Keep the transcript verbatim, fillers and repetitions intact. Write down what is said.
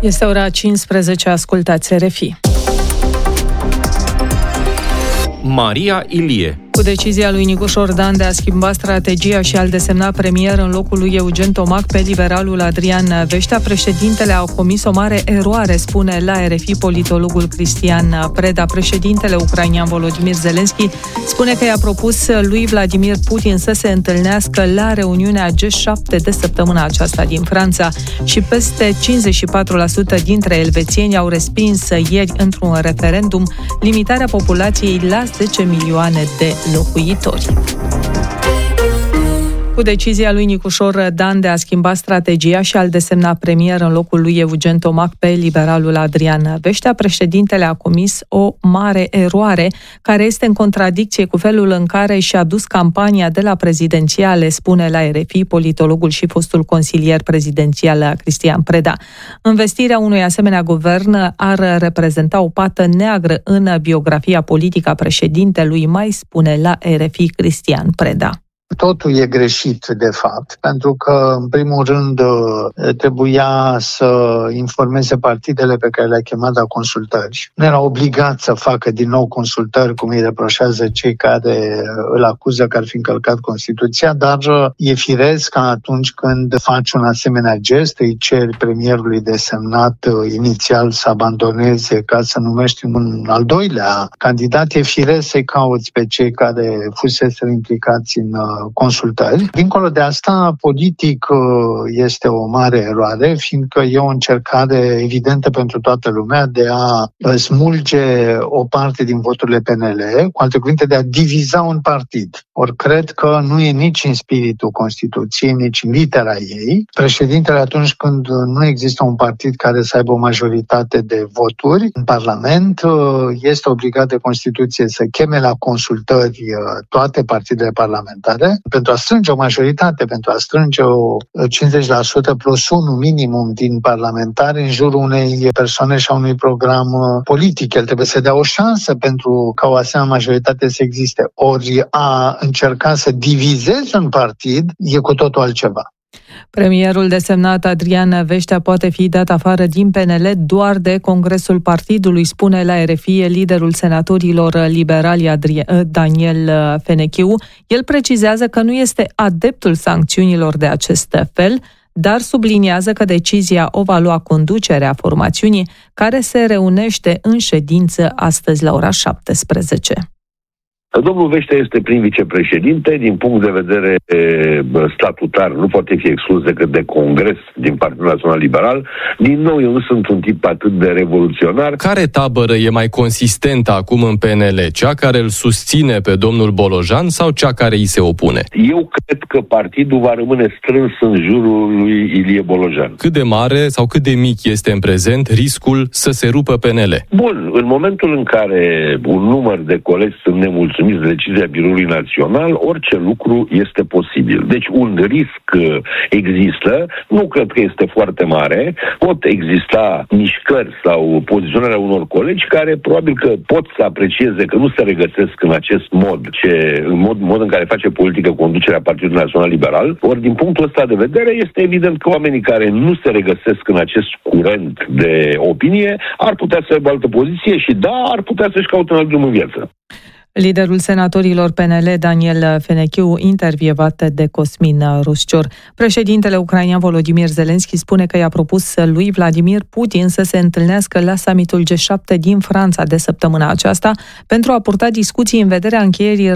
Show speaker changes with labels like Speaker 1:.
Speaker 1: Este ora cincisprezece, ascultați R F I.
Speaker 2: Maria Ilie.
Speaker 1: Cu decizia lui Nicușor Dan de a schimba strategia și a-l desemna premier în locul lui Eugen Tomac pe liberalul Adrian Veștea, președintele a comis o mare eroare, spune la R F I politologul Cristian Preda. Președintele ucrainean Volodymyr Zelensky spune că i-a propus lui Vladimir Putin să se întâlnească la reuniunea G șapte de săptămâna aceasta din Franța și peste cincizeci și patru la sută dintre elvețieni au respins ieri într-un referendum limitarea populației la zece milioane de locuitori. Cu decizia lui Nicușor Dan de a schimba strategia și a-l desemna premier în locul lui Eugen Tomac pe liberalul Adrian Veștea, președintele a comis o mare eroare care este în contradicție cu felul în care și-a dus campania de la prezidențiale, spune la R F I politologul și fostul consilier prezidențial Cristian Preda. Învestirea unui asemenea guvern ar reprezenta o pată neagră în biografia politică a președintelui, mai spune la R F I Cristian Preda.
Speaker 3: Totul e greșit, de fapt, pentru că, în primul rând, trebuia să informeze partidele pe care le-a chemat la consultări. Nu era obligat să facă din nou consultări, cum îi reproșează cei care îl acuză că ar fi încălcat Constituția, dar e firesc că atunci când faci un asemenea gest, îi ceri premierului desemnat inițial să abandoneze ca să numești un al doilea candidat, e firesc să-i cauți pe cei care fusese implicați în consultări. Dincolo de asta, politic este o mare eroare, fiindcă e o încercare evidentă pentru toată lumea de a smulge o parte din voturile P N L, cu alte cuvinte, de a diviza un partid. Ori cred că nu e nici în spiritul Constituției, nici în litera ei. Președintele, atunci când nu există un partid care să aibă o majoritate de voturi în Parlament, este obligat de Constituție să cheme la consultări toate partidele parlamentare pentru a strânge o majoritate, pentru a strânge o cincizeci la sută plus unu minimum din parlamentari în jurul unei persoane și a unui program politic. El trebuie să dea o șansă pentru ca o asemenea majoritate să existe. Ori a încerca să divizeze un partid e cu totul altceva.
Speaker 1: Premierul desemnat Adrian Veștea poate fi dat afară din P N L doar de Congresul Partidului, spune la R F I liderul senatorilor liberali Adri- Daniel Fenechiu. El precizează că nu este adeptul sancțiunilor de acest fel, dar subliniază că decizia o va lua conducerea formațiunii, care se reunește în ședință astăzi la ora șaptesprezece.
Speaker 4: Domnul Veștea este prim vicepreședinte, din punct de vedere statutar nu poate fi exclus decât de Congres din Partidul Național Liberal. Din nou, eu nu sunt un tip atât de revoluționar.
Speaker 2: Care tabără e mai consistentă acum în P N L? Cea care îl susține pe domnul Bolojan sau cea care îi se opune?
Speaker 4: Eu cred că partidul va rămâne strâns în jurul lui Ilie Bolojan.
Speaker 2: Cât de mare sau cât de mic este în prezent riscul să se rupă P N L?
Speaker 4: Bun, în momentul în care un număr de colegi sunt nemulțumiți de decizia Biroului Național, orice lucru este posibil. Deci un risc există, nu cred că este foarte mare, pot exista mișcări sau poziționarea unor colegi care probabil că pot să aprecieze că nu se regăsesc în acest mod, ce, în mod, mod în care face politică conducerea Partidului Național Liberal. Ori din punctul ăsta de vedere este evident că oamenii care nu se regăsesc în acest curent de opinie ar putea să aibă altă poziție și da, ar putea să-și caute un alt drum în viață.
Speaker 1: Liderul senatorilor P N L, Daniel Fenechiu, intervievat de Cosmin Ruscior. Președintele ucrainean Volodymyr Zelensky spune că i-a propus lui Vladimir Putin să se întâlnească la summitul G șapte din Franța de săptămâna aceasta pentru a purta discuții în vederea încheierii